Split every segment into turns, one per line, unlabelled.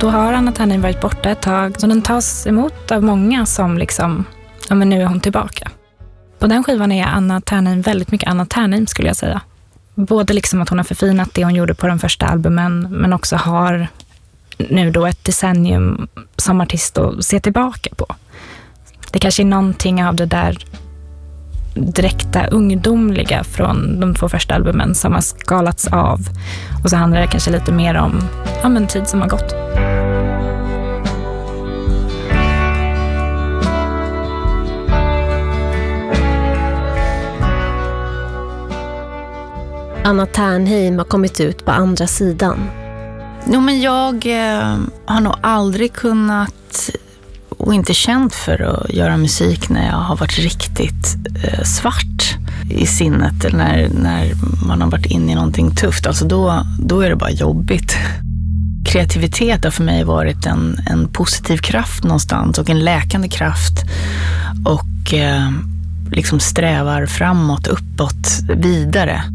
Då har Anna Ternheim varit borta ett tag, så den tas emot av många som liksom, ja men nu är hon tillbaka. På den skivan är Anna Ternheim väldigt mycket Anna Ternheim skulle jag säga. Både liksom att hon har förfinat det hon gjorde på de första albumen, men också har nu då ett decennium som artist att se tillbaka på. Det kanske är någonting av det där direkta ungdomliga från de 2 första albumen som har skalats av. Och så handlar det kanske lite mer om en tid som har gått.
Anna Ternheim har kommit ut på andra sidan.
Jo, men jag har nog aldrig kunnat och inte känt för att göra musik när jag har varit riktigt svart i sinnet eller när man har varit inne i någonting tufft. Alltså då är det bara jobbigt. Kreativitet har för mig varit en positiv kraft någonstans och en läkande kraft och liksom strävar framåt, uppåt, vidare.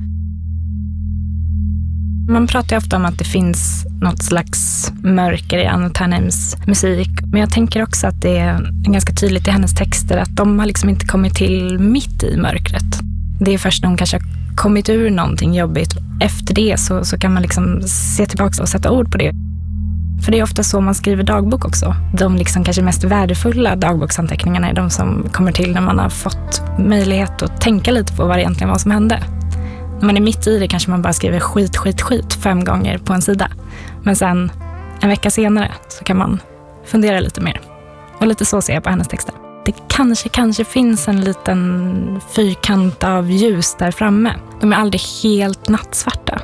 Man pratar ju ofta om att det finns något slags mörker i Anna Ternheims musik. Men jag tänker också att det är ganska tydligt i hennes texter att de har liksom inte kommit till mitt i mörkret. Det är först när hon kanske har kommit ur någonting jobbigt. Efter det så kan man liksom se tillbaka och sätta ord på det. För det är ofta så man skriver dagbok också. De liksom kanske mest värdefulla dagboksanteckningarna är de som kommer till när man har fått möjlighet att tänka lite på vad det egentligen var som hände. När man är mitt i det kanske man bara skriver skit 5 gånger på en sida. Men sen en vecka senare så kan man fundera lite mer. Och lite så ser jag på hennes texter. Det kanske finns en liten fyrkant av ljus där framme. De är aldrig helt nattsvarta.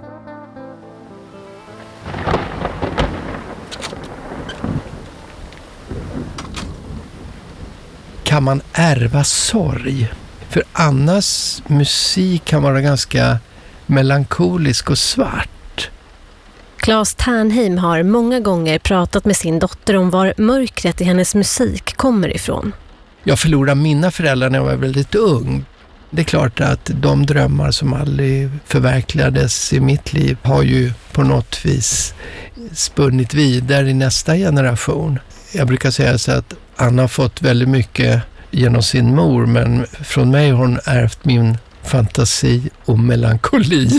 Kan man ärva sorg? För Annas musik kan vara ganska melankolisk och svart.
Claes Ternheim har många gånger pratat med sin dotter om var mörkret i hennes musik kommer ifrån.
Jag förlorade mina föräldrar när jag var väldigt ung. Det är klart att de drömmar som aldrig förverkligades i mitt liv har ju på något vis spunnit vidare i nästa generation. Jag brukar säga så att Anna har fått väldigt mycket genom sin mor, men från mig har hon ärvt min fantasi och melankoli.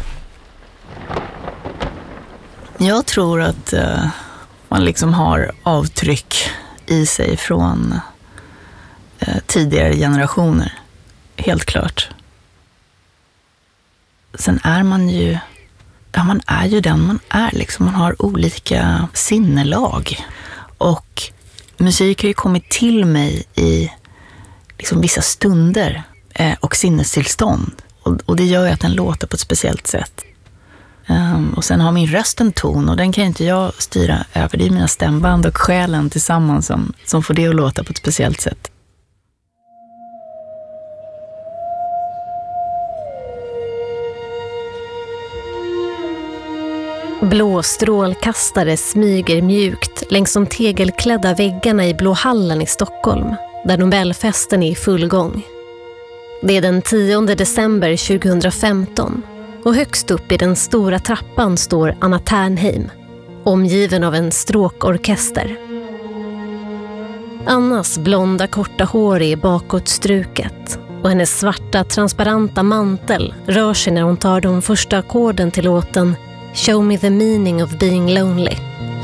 Jag tror att man liksom har avtryck i sig från tidigare generationer. Helt klart. Sen är man ju den man är liksom. Man har olika sinnelag. Och musik har ju kommit till mig i liksom vissa stunder och sinnestillstånd. Och det gör ju att den låter på ett speciellt sätt. Och sen har min röst en ton och den kan inte jag styra över. Det är mina stämband och själen tillsammans som får det att låta på ett speciellt sätt.
Blå strålkastare smyger mjukt längs de tegelklädda väggarna i Blåhallen i Stockholm, där Nobelfesten är i full gång. Det är den 10 december 2015 och högst upp i den stora trappan står Anna Ternheim, omgiven av en stråkorkester. Annas blonda korta hår är bakåtstruket och hennes svarta transparenta mantel rör sig när hon tar de första ackorden till låten Show me the meaning of being lonely.